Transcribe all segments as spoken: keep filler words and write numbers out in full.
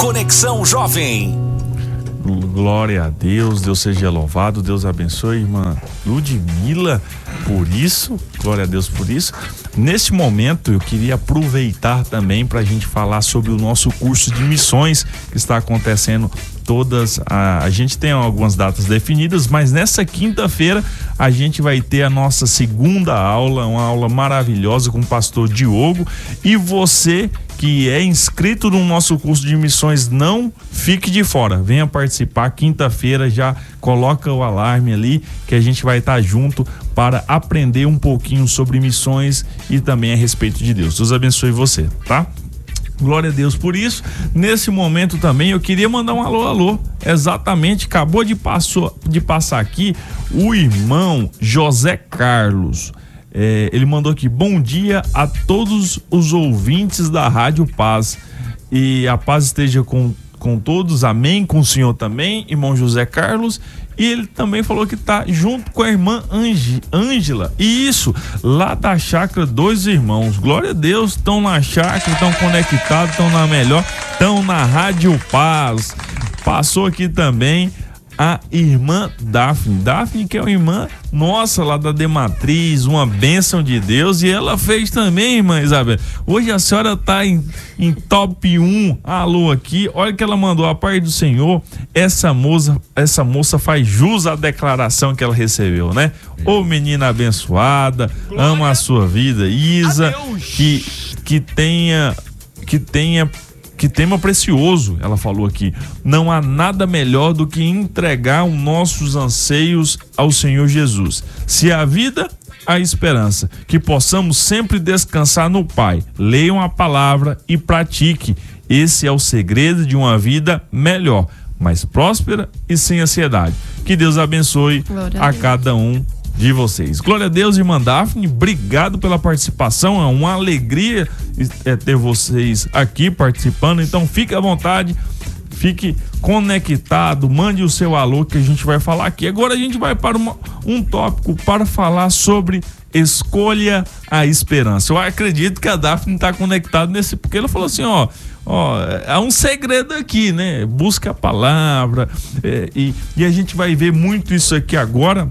Conexão Jovem. Glória a Deus, Deus seja louvado, Deus abençoe, irmã Ludmila, por isso, glória a Deus por isso. Nesse momento eu queria aproveitar também para a gente falar sobre o nosso curso de missões que está acontecendo todas, a, a gente tem algumas datas definidas, mas nessa quinta-feira a gente vai ter a nossa segunda aula, uma aula maravilhosa com o pastor Diogo, e você que é inscrito no nosso curso de missões, não fique de fora, venha participar. Quinta-feira já coloca o alarme ali que a gente vai estar junto para aprender um pouquinho sobre missões e também a respeito de Deus. Deus abençoe você, tá? Glória a Deus por isso. Nesse momento também eu queria mandar um alô, alô. Exatamente, acabou de, passou, de passar aqui o irmão José Carlos. É, ele mandou aqui: bom dia a todos os ouvintes da Rádio Paz, e a paz esteja com, com todos, amém, com o senhor também, irmão José Carlos. E ele também falou que tá junto com a irmã Ângela, e isso, lá da Chácara Dois Irmãos. Glória a Deus, estão na chácara, estão conectados, estão na melhor, estão na Rádio Paz. Passou aqui também a irmã Daphne, Daphne que é uma irmã nossa lá da Dematriz, uma bênção de Deus, e ela fez também, irmã Isabel. Hoje a senhora tá em, em top um, alô aqui, olha que ela mandou: a paz do Senhor, essa moça, essa moça faz jus à declaração que ela recebeu, né? Ô menina abençoada, glória, ama a sua vida, Isa, que, que tenha, que tenha Que tema precioso, ela falou aqui. Não há nada melhor do que entregar os nossos anseios ao Senhor Jesus. Se há vida, há esperança. Que possamos sempre descansar no Pai. Leiam a palavra e pratique. Esse é o segredo de uma vida melhor, mais próspera e sem ansiedade. Que Deus abençoe Glória a, a cada um de vocês. Glória a Deus, irmã Daphne, obrigado pela participação, é uma alegria é, ter vocês aqui participando, então fique à vontade, fique conectado, mande o seu alô que a gente vai falar aqui. Agora a gente vai para uma, um tópico para falar sobre escolha a esperança. Eu acredito que a Daphne está conectada nesse, porque ela falou assim, ó, ó, há um segredo aqui, né? Busca a palavra, é, e, e a gente vai ver muito isso aqui agora,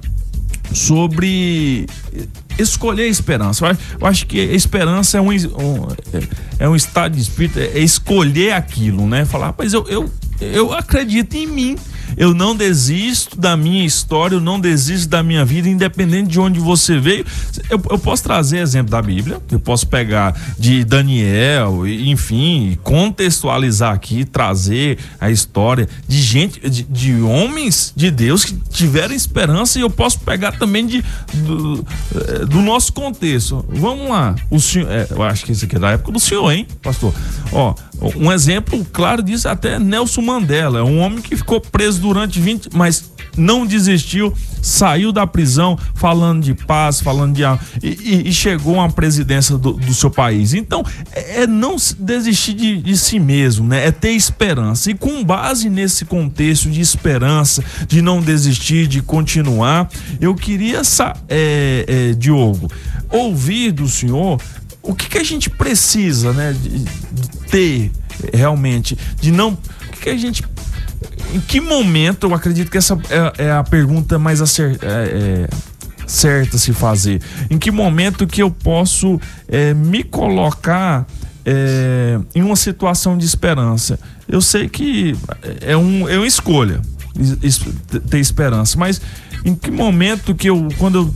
sobre escolher a esperança. Eu acho, eu acho que a esperança é um, um, é um estado de espírito, é escolher aquilo, né? Falar, mas eu, eu, eu acredito em mim, eu não desisto da minha história, eu não desisto da minha vida, independente de onde você veio. Eu, eu posso trazer exemplo da Bíblia, eu posso pegar de Daniel, enfim, contextualizar aqui, trazer a história de gente, de, de homens de Deus que tiveram esperança, e eu posso pegar também de, do, do nosso contexto. Vamos lá, o senhor, é, eu acho que isso aqui é da época do senhor, hein, pastor? Ó, um exemplo claro disso até Nelson Mandela, é um homem que ficou preso durante vinte, mas não desistiu, saiu da prisão falando de paz, falando de e, e chegou à presidência do, do seu país. Então é não desistir de, de si mesmo, né? É ter esperança, e com base nesse contexto de esperança, de não desistir, de continuar, eu queria é, é, Diogo, ouvir do senhor o que, que a gente precisa, né, de, de ter realmente, de não, o que, que a gente, em que momento, eu acredito que essa é, é a pergunta mais acer, é, é, certa a se fazer, em que momento que eu posso é, me colocar é, em uma situação de esperança? Eu sei que é, um, é uma escolha ter esperança, mas em que momento que eu, quando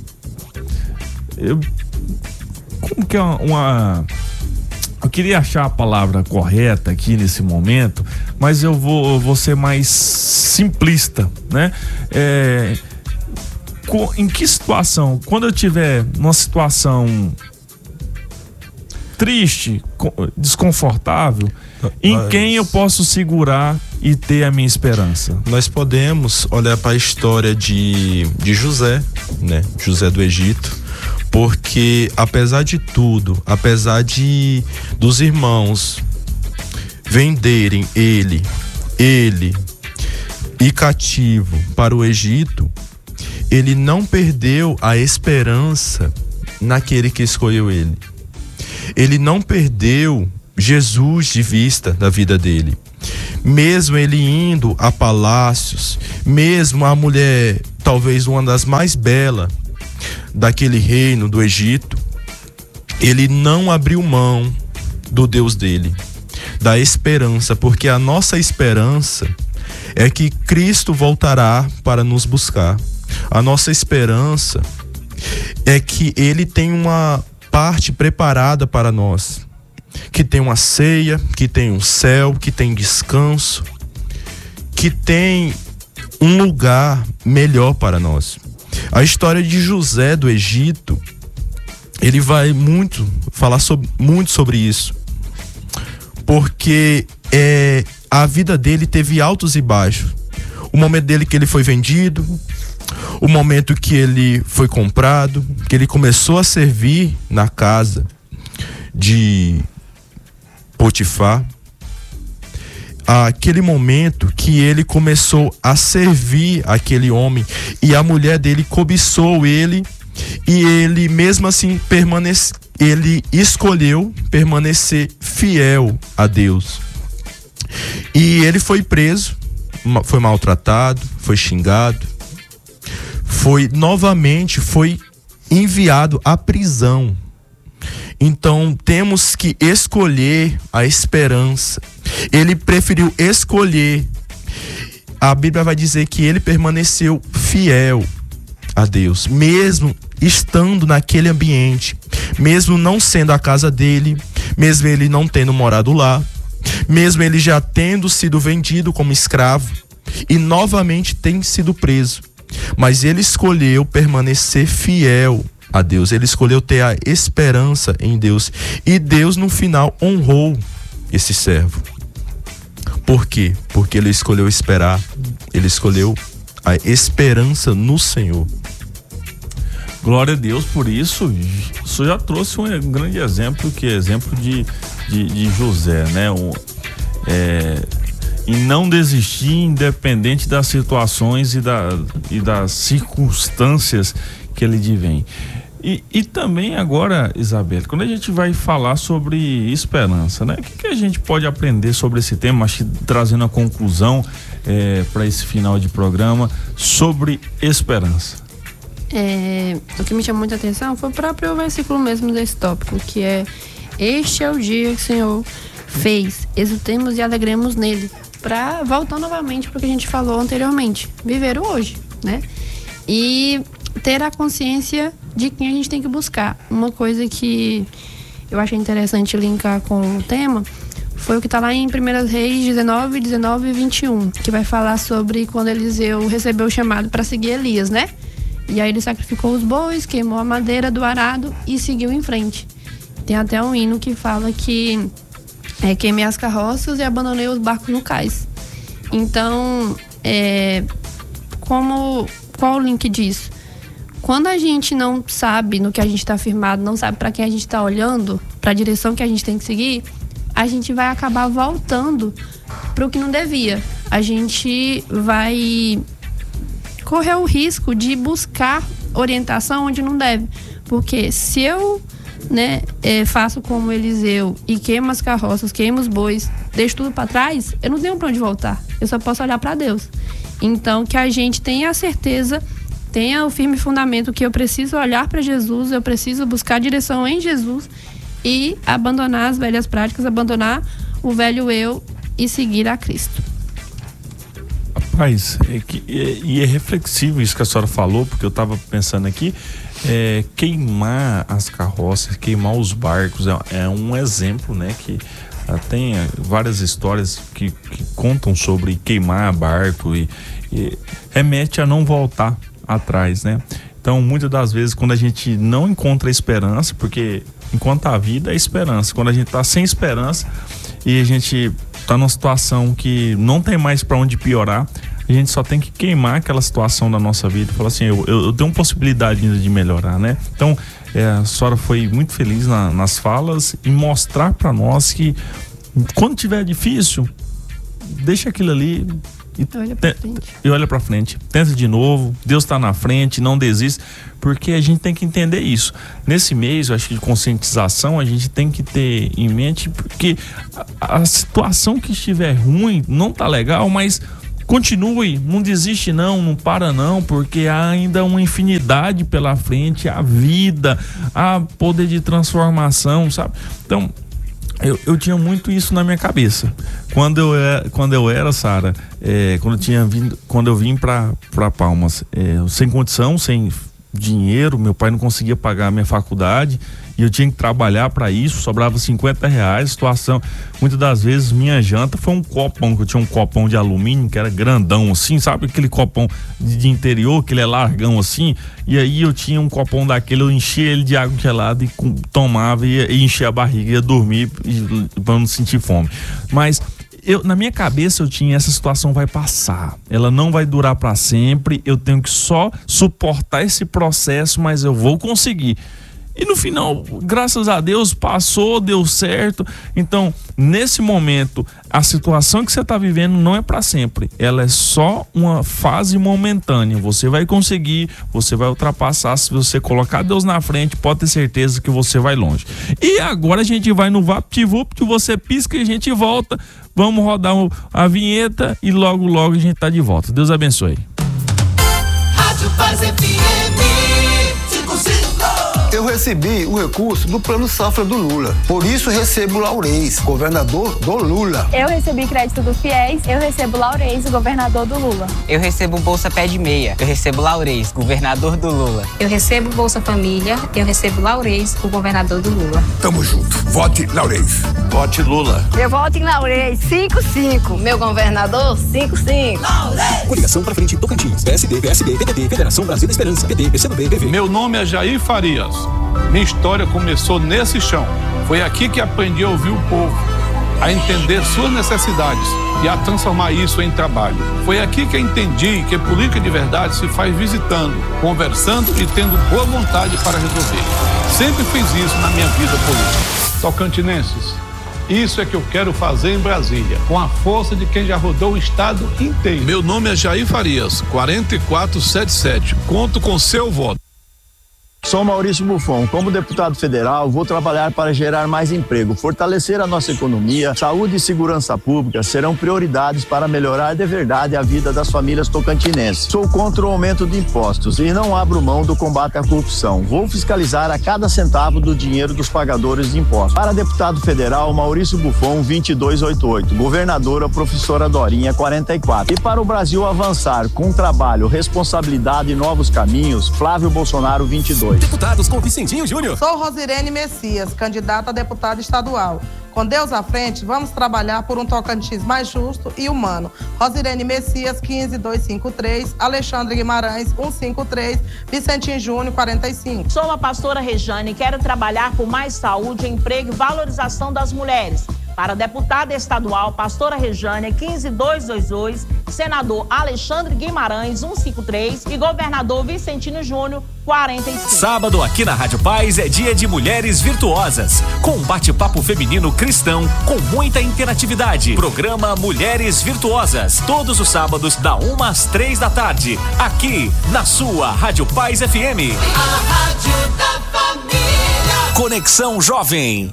eu, eu como que é uma, uma eu queria achar a palavra correta aqui nesse momento, mas eu vou, eu vou ser mais simplista, né? É, em que situação, quando eu tiver numa situação triste, desconfortável, em nós, quem eu posso segurar e ter a minha esperança? Nós podemos olhar para a história de, de José, né? José do Egito, porque apesar de tudo, apesar de dos irmãos venderem ele, ele e cativo para o Egito, ele não perdeu a esperança naquele que escolheu ele. Ele não perdeu Jesus de vista da vida dele. mesmo ele indo a palácios, mesmo a mulher, talvez uma das mais belas daquele reino do Egito, ele não abriu mão do Deus dele, da esperança, porque a nossa esperança é que Cristo voltará para nos buscar. A nossa esperança é que ele tem uma parte preparada para nós, que tem uma ceia, que tem um céu, que tem descanso, que tem um lugar melhor para nós. A história de José do Egito, ele vai muito falar sobre, muito sobre isso, porque é, a vida dele teve altos e baixos. O momento dele que ele foi vendido, o momento que ele foi comprado, que ele começou a servir na casa de Potifar, aquele momento que ele começou a servir aquele homem e a mulher dele cobiçou ele, e ele mesmo assim permanece, ele escolheu permanecer fiel a Deus. E ele foi preso, foi maltratado, foi xingado, foi novamente foi enviado à prisão. Então temos que escolher a esperança. Ele preferiu escolher. A Bíblia vai dizer que ele permaneceu fiel a Deus, mesmo estando naquele ambiente, mesmo não sendo a casa dele, mesmo ele não tendo morado lá, mesmo ele já tendo sido vendido como escravo e novamente tem sido preso. Mas ele escolheu permanecer fiel a Deus, ele escolheu ter a esperança em Deus, e Deus no final honrou esse servo. Por quê? Porque ele escolheu esperar, ele escolheu a esperança no Senhor. Glória a Deus por isso. Isso já trouxe um grande exemplo, que é exemplo de, de, de José, né? Um, é, e não desistir independente das situações e, da, e das circunstâncias que ele vem. E, e também agora, Isabel, quando a gente vai falar sobre esperança, né? O que, que a gente pode aprender sobre esse tema, acho que trazendo a conclusão é, para esse final de programa sobre esperança? É, o que me chamou muita atenção foi o próprio versículo mesmo desse tópico, que é: este é o dia que o Senhor fez, exultemos e alegremos nele, para voltar novamente para o que a gente falou anteriormente, viver o hoje, né? E ter a consciência de quem a gente tem que buscar. Uma coisa que eu achei interessante linkar com o tema foi o que está lá em primeiro Reis dezenove, dezenove e vinte e um, que vai falar sobre quando Eliseu recebeu o chamado para seguir Elias, né? E aí ele sacrificou os bois, queimou a madeira do arado e seguiu em frente. Tem até um hino que fala que é, queimei as carroças e abandonei os barcos no cais. Então, é, como, qual o link disso? Quando a gente não sabe no que a gente está firmado, não sabe para quem a gente está olhando, para a direção que a gente tem que seguir, a gente vai acabar voltando para o que não devia. A gente vai correr o risco de buscar orientação onde não deve. Porque se eu, né, é, faço como Eliseu e queimo as carroças, queimo os bois, deixo tudo para trás, eu não tenho para onde voltar. Eu só posso olhar para Deus. Então, que a gente tenha a certeza, tenha o firme fundamento que eu preciso olhar para Jesus, eu preciso buscar direção em Jesus e abandonar as velhas práticas, abandonar o velho eu e seguir a Cristo. Rapaz, é que, é, e é reflexivo isso que a senhora falou, porque eu estava pensando aqui, é, queimar as carroças, queimar os barcos, é, é um exemplo, né, que tem várias histórias que, que contam sobre queimar barco e, e remete a não voltar atrás, né? Então, muitas das vezes, quando a gente não encontra esperança, porque enquanto a vida é esperança, quando a gente tá sem esperança e a gente tá numa situação que não tem mais para onde piorar, a gente só tem que queimar aquela situação da nossa vida e falar assim, eu, eu, eu tenho possibilidade ainda de melhorar, né? Então, é, a senhora foi muito feliz na, nas falas e mostrar para nós que quando tiver difícil, deixa aquilo ali, e olha pra te, frente. E olha pra frente. Tenta de novo, Deus tá na frente, não desista, porque a gente tem que entender isso. Nesse mês, eu acho que de conscientização, a gente tem que ter em mente, porque a, a situação que estiver ruim, não tá legal, mas continue, não desiste não, não para não, porque há ainda uma infinidade pela frente, a vida, há poder de transformação, sabe? Então, eu, eu tinha muito isso na minha cabeça. Quando eu era, quando eu era, Sara, é, quando eu tinha vindo, quando eu vim para para Palmas, é, sem condição, sem dinheiro, meu pai não conseguia pagar a minha faculdade e eu tinha que trabalhar para isso, sobrava cinquenta reais, situação, muitas das vezes minha janta foi um copão, que eu tinha um copão de alumínio que era grandão assim, sabe aquele copão de, de interior, que ele é largão assim, e aí eu tinha um copão daquele, eu enchia ele de água gelada e com, tomava e, e enchia a barriga, ia dormir para não sentir fome, mas eu, na minha cabeça eu tinha, essa situação vai passar, ela não vai durar para sempre, eu tenho que só suportar esse processo, mas eu vou conseguir. E no final, graças a Deus, passou, deu certo. Então, nesse momento, a situação que você está vivendo não é para sempre. Ela é só uma fase momentânea. Você vai conseguir, você vai ultrapassar. Se você colocar Deus na frente, pode ter certeza que você vai longe. E agora a gente vai no VaptVupt, você pisca e a gente volta. Vamos rodar a vinheta e logo, logo a gente tá de volta. Deus abençoe. Rádio Paz F M. Eu recebi o recurso do Plano Safra do Lula. Por isso recebo Laurez, governador do Lula. Eu recebi crédito do FIES, eu recebo Laurez, governador do Lula. Eu recebo Bolsa Pé de Meia, eu recebo Laurez, governador do Lula. Eu recebo Bolsa Família, eu recebo Laurez, o governador do Lula. Tamo junto. Vote Laurez. Vote Lula. Eu voto em Laurez, cinco cinco. Meu governador, cinco cinco. Laurez! Coligação pra frente Tocantins. P S D, P S B, P T B, Federação Brasil da Esperança, P T, P C do B, P V. Meu nome é Jair Farias. Minha história começou nesse chão. Foi aqui que aprendi a ouvir o povo, a entender suas necessidades e a transformar isso em trabalho. Foi aqui que eu entendi que a política de verdade se faz visitando, conversando e tendo boa vontade para resolver. Sempre fiz isso na minha vida política. Tocantinenses, isso é que eu quero fazer em Brasília, com a força de quem já rodou o estado inteiro. Meu nome é Jair Farias, quatro quatro sete sete. Conto com seu voto. Sou Maurício Buffon. Como deputado federal, vou trabalhar para gerar mais emprego, fortalecer a nossa economia. Saúde e segurança pública serão prioridades para melhorar de verdade a vida das famílias tocantinenses. Sou contra o aumento de impostos e não abro mão do combate à corrupção. Vou fiscalizar a cada centavo do dinheiro dos pagadores de impostos. Para deputado federal, Maurício Buffon, vinte e dois oitenta e oito. Governadora, professora Dorinha, quarenta e quatro. E para o Brasil avançar com trabalho, responsabilidade e novos caminhos, Flávio Bolsonaro, vinte e dois. Deputados com Vicentinho Júnior. Sou Rosirene Messias, candidata a deputada estadual. Com Deus à frente, vamos trabalhar por um Tocantins mais justo e humano. Rosirene Messias, quinze dois cinco três. Alexandre Guimarães, cento e cinquenta e três. Vicentinho Júnior, quarenta e cinco. Sou a pastora Rejane e quero trabalhar por mais saúde, emprego e valorização das mulheres. Para a deputada estadual, pastora Rejane, quinze dois dois dois, senador Alexandre Guimarães, cento e cinquenta e três e governador Vicentino Júnior, quarenta e cinco. Sábado aqui na Rádio Paz é dia de Mulheres Virtuosas, com um bate-papo feminino cristão com muita interatividade. Programa Mulheres Virtuosas, todos os sábados da uma às três da tarde, aqui na sua Rádio Paz F M. A Rádio da Família. Conexão Jovem.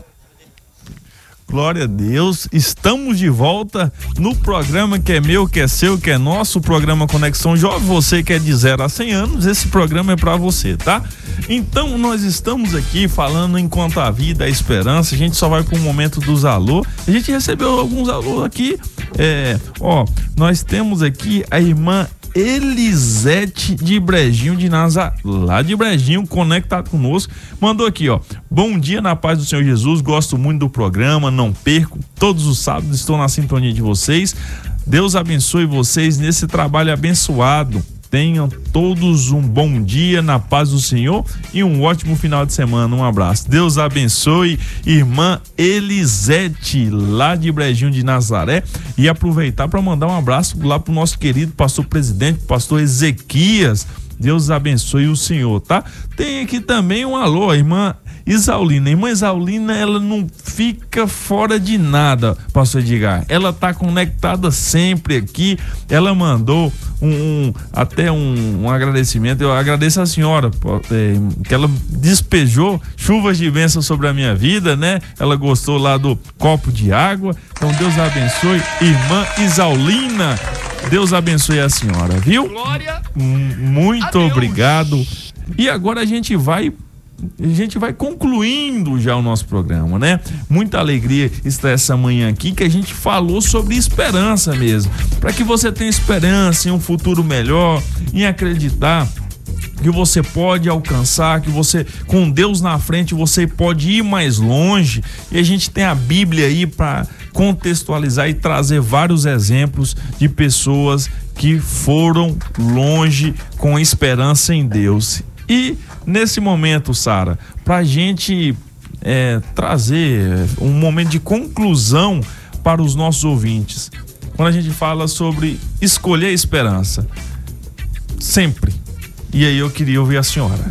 Glória a Deus, estamos de volta no programa que é meu, que é seu, que é nosso, programa Conexão Jovem. Você que é de zero a cem anos, esse programa é para você, tá? Então nós estamos aqui falando enquanto a vida, a esperança. A gente só vai para o momento dos alô. A gente recebeu alguns alô aqui. É, ó, nós temos aqui a irmã Elisete de Brejinho de Nazaré, lá de Brejinho, conectado conosco, mandou aqui, ó: bom dia na paz do Senhor Jesus, gosto muito do programa, não perco, todos os sábados estou na sintonia de vocês, Deus abençoe vocês nesse trabalho abençoado, tenham todos um bom dia na paz do Senhor e um ótimo final de semana, um abraço, Deus abençoe irmã Elisete lá de Brejinho de Nazaré, e aproveitar para mandar um abraço lá pro nosso querido pastor presidente, pastor Ezequias, Deus abençoe o senhor, tá? Tem aqui também um alô, a irmã Isaulina. Irmã Isaulina, ela não fica fora de nada, pastor Edgar. Ela tá conectada sempre aqui. Ela mandou um, um até um, um agradecimento. Eu agradeço a senhora, é, que ela despejou chuvas de bênção sobre a minha vida, né? Ela gostou lá do copo de água. Então Deus abençoe, irmã Isaulina. Deus abençoe a senhora, viu? Glória. Muito obrigado. E agora a gente vai a gente vai concluindo já o nosso programa, né? Muita alegria estar essa manhã aqui, que a gente falou sobre esperança mesmo, para que você tenha esperança em um futuro melhor, em acreditar que você pode alcançar, que você, com Deus na frente, você pode ir mais longe. E a gente tem a Bíblia aí para contextualizar e trazer vários exemplos de pessoas que foram longe com esperança em Deus. E nesse momento, Sara, para a gente é, trazer um momento de conclusão para os nossos ouvintes, quando a gente fala sobre escolher a esperança, sempre. E aí eu queria ouvir a senhora.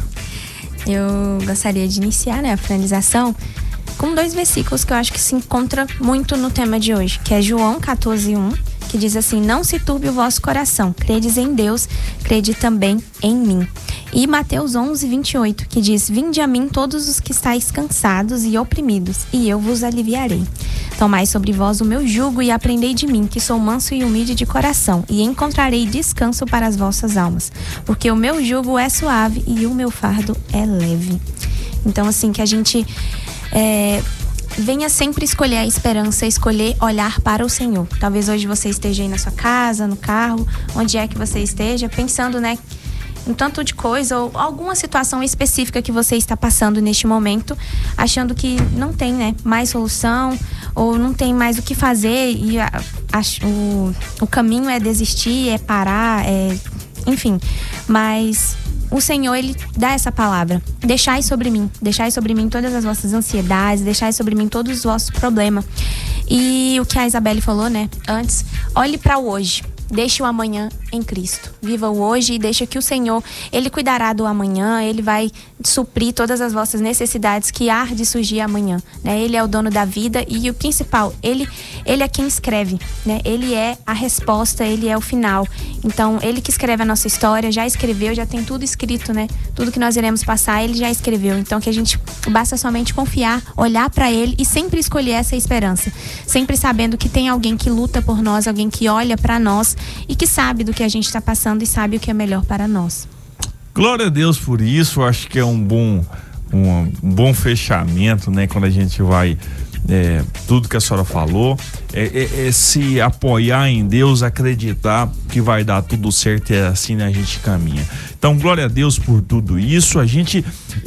Eu gostaria de iniciar, né, a finalização com dois versículos que eu acho que se encontra muito no tema de hoje, que é João quatorze, um, que diz assim: não se turbe o vosso coração, credes em Deus, crede também em mim. E Mateus onze, vinte e oito, que diz: vinde a mim todos os que estáis cansados e oprimidos, e eu vos aliviarei. Tomai sobre vós o meu jugo e aprendei de mim, que sou manso e humilde de coração, e encontrarei descanso para as vossas almas, porque o meu jugo é suave e o meu fardo é leve. Então, assim, que a gente é, venha sempre escolher a esperança, escolher olhar para o Senhor. Talvez hoje você esteja aí na sua casa, no carro, onde é que você esteja, pensando, né, um tanto de coisa ou alguma situação específica que você está passando neste momento, achando que não tem, né, mais solução ou não tem mais o que fazer e a, a, o, o caminho é desistir, é parar, é, enfim. Mas o Senhor, Ele dá essa palavra: deixai sobre mim, deixai sobre mim todas as vossas ansiedades, deixai sobre mim todos os vossos problemas. E o que a Isabelle falou, né, antes, olhe para o hoje. Deixe o amanhã em Cristo. Viva o hoje e deixa que o Senhor, Ele cuidará do amanhã. Ele vai suprir todas as vossas necessidades que há de surgir amanhã, né? Ele é o dono da vida e o principal, Ele, ele é quem escreve, né? Ele é a resposta, Ele é o final. Então, Ele que escreve a nossa história, já escreveu, já tem tudo escrito, né? Tudo que nós iremos passar, Ele já escreveu. Então, que a gente basta somente confiar, olhar para Ele e sempre escolher essa esperança. Sempre sabendo que tem alguém que luta por nós, alguém que olha para nós e que sabe do que a gente está passando e sabe o que é melhor para nós. Glória a Deus por isso. Acho que é um bom, um, um bom fechamento, né? Quando a gente vai, é, tudo que a senhora falou, é, é, é se apoiar em Deus, acreditar que vai dar tudo certo e assim a gente caminha. Então, glória a Deus por tudo isso. A gente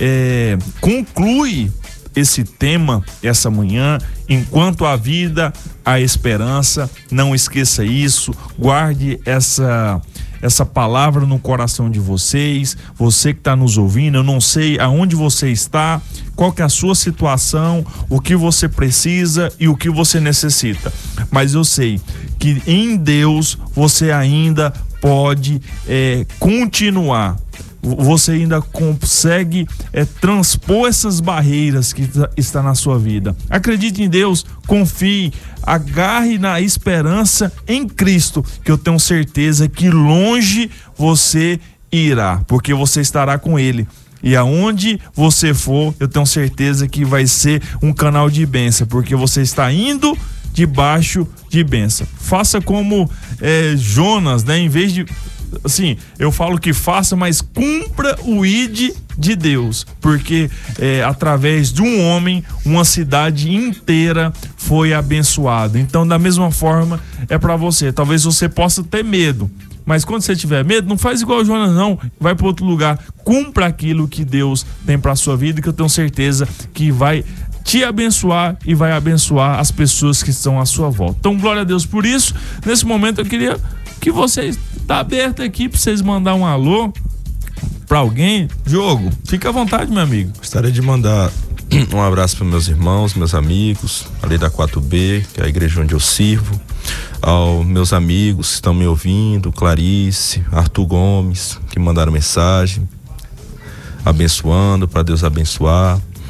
é, conclui esse tema essa manhã. Enquanto a vida, a esperança. Não esqueça isso, guarde essa essa palavra no coração de vocês. Você que está nos ouvindo, eu não sei aonde você está, qual que é a sua situação, o que você precisa e o que você necessita, mas eu sei que em Deus você ainda pode é, continuar. Você ainda consegue é, transpor essas barreiras que está na sua vida. Acredite em Deus, confie, agarre na esperança em Cristo, que eu tenho certeza que longe você irá, porque você estará com Ele. E aonde você for, eu tenho certeza que vai ser um canal de bênção, porque você está indo debaixo de bênção. Faça como é, Jonas, né? Em vez de... Assim, eu falo que faça, mas cumpra o ide de Deus, porque é, através de um homem, uma cidade inteira foi abençoada. Então, da mesma forma, é para você. Talvez você possa ter medo, mas quando você tiver medo, não faz igual o Jonas, não. Vai para outro lugar, cumpra aquilo que Deus tem para sua vida, que eu tenho certeza que vai te abençoar e vai abençoar as pessoas que estão à sua volta. Então, glória a Deus por isso. Nesse momento, eu queria que vocês tá aberto aqui para vocês mandar um alô para alguém. Diogo, fica à vontade, meu amigo. Gostaria de mandar um abraço para meus irmãos, meus amigos, ali da quatro B, que é a igreja onde eu sirvo, aos meus amigos que estão me ouvindo, Clarice, Arthur Gomes, que mandaram mensagem abençoando, para Deus abençoar.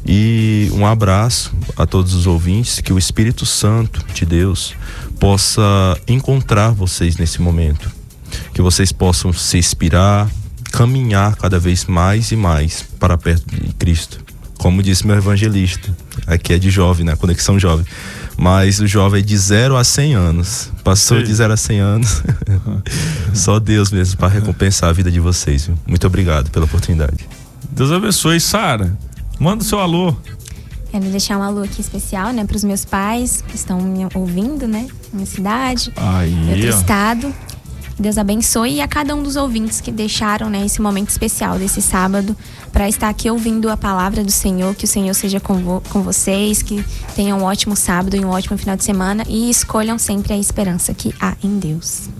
E um abraço a todos os ouvintes, que o Espírito Santo de Deus possa encontrar vocês nesse momento, que vocês possam se inspirar, caminhar cada vez mais e mais para perto de Cristo. Como disse meu evangelista, aqui é de jovem, né? Conexão Jovem. Mas o jovem é de zero a cem anos. Passou Sim. de zero a cem anos. Só Deus mesmo para recompensar a vida de vocês, viu? Muito obrigado pela oportunidade. Deus abençoe. Sara, manda o seu alô. Quero deixar um alô aqui especial, né, para os meus pais que estão me ouvindo, né, na minha cidade, Aí, em outro ó. estado. Deus abençoe, e a cada um dos ouvintes que deixaram, né, esse momento especial desse sábado para estar aqui ouvindo a palavra do Senhor. Que o Senhor seja com, vo- com vocês, que tenham um ótimo sábado e um ótimo final de semana, e escolham sempre a esperança que há em Deus.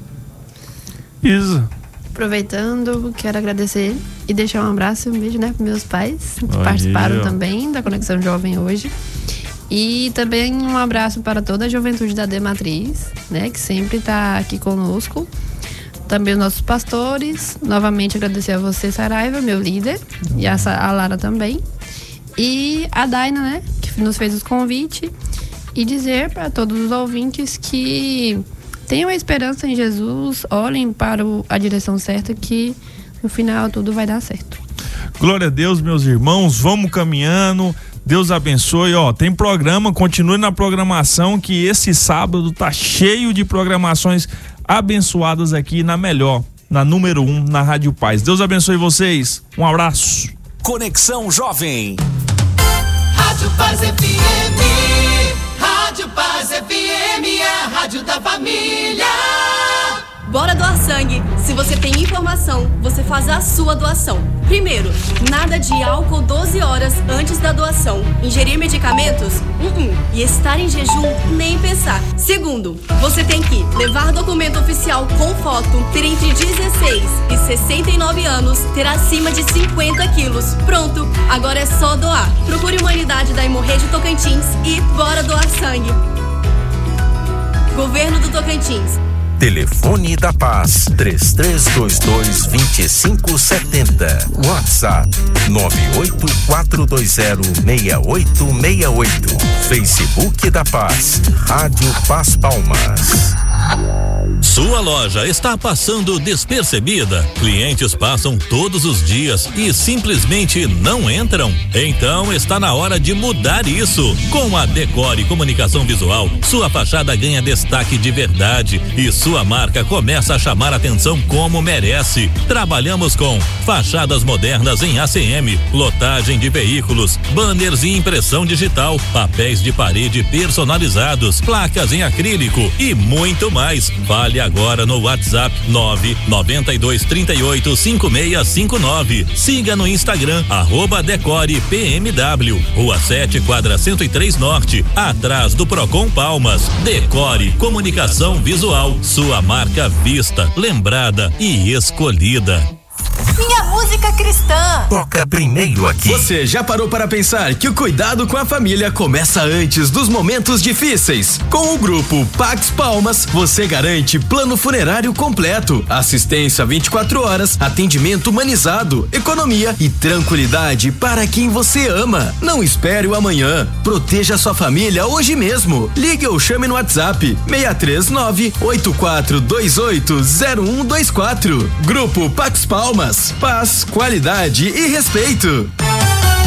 Isa. Aproveitando, quero agradecer e deixar um abraço e um beijo, né, para meus pais, que Aí, participaram ó. também da Conexão Jovem hoje. E também um abraço para toda a juventude da D Matriz, né, que sempre está aqui conosco. Também os nossos pastores. Novamente agradecer a você, Saraiva, meu líder, e a, Sa- a Lara também. E a Daina, né, que nos fez os convites. E dizer para todos os ouvintes que tenham a esperança em Jesus, olhem para o, a direção certa, que no final tudo vai dar certo. Glória a Deus, meus irmãos, vamos caminhando. Deus abençoe, ó, tem programa, continue na programação, que esse sábado tá cheio de programações abençoadas aqui na melhor, na número um, na Rádio Paz. Deus abençoe vocês, um abraço. Conexão Jovem. Rádio Paz F M, Rádio Paz F M, é a rádio da família. Bora doar sangue. Se você tem informação, você faz a sua doação. Primeiro, nada de álcool doze horas antes da doação. Ingerir medicamentos? Uh-uh. E estar em jejum? Nem pensar. Segundo, você tem que levar documento oficial com foto, ter entre dezesseis e sessenta e nove anos, ter acima de cinquenta quilos. Pronto, agora é só doar. Procure uma unidade da Hemorragia Tocantins e bora doar sangue. Governo do Tocantins. Telefone da Paz, três três dois dois, dois cinco sete zero. WhatsApp, nove oito quatro dois zero, seis oito seis oito. Facebook da Paz, Rádio Paz Palmas. Sua loja está passando despercebida? Clientes passam todos os dias e simplesmente não entram? Então está na hora de mudar isso. Com a Decore Comunicação Visual, sua fachada ganha destaque de verdade e sua marca começa a chamar atenção como merece. Trabalhamos com fachadas modernas em A C M, lotagem de veículos, banners e impressão digital, papéis de parede personalizados, placas em acrílico e muito mais. Fale agora no WhatsApp nove nove dois, três oito, cinco seis cinco nove. Siga no Instagram, arroba Decore P M W, Rua sete, quadra cento e três Norte, atrás do Procon Palmas. Decore Comunicação Visual, sua marca vista, lembrada e escolhida. Minha música cristã. Toca primeiro aqui. Você já parou para pensar que o cuidado com a família começa antes dos momentos difíceis? Com o grupo Pax Palmas, você garante plano funerário completo, assistência vinte e quatro horas, atendimento humanizado, economia e tranquilidade para quem você ama. Não espere o amanhã. Proteja sua família hoje mesmo. Ligue ou chame no WhatsApp seis três nove, oito quatro dois oito, zero um dois quatro. Grupo Pax Palmas. Paz, qualidade e respeito.